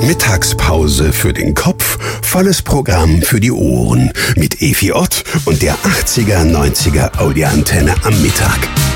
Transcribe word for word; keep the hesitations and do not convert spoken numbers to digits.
Mittagspause für den Kopf, volles Programm für die Ohren. Mit Efi Ott und der achtziger neunziger Audioantenne am Mittag.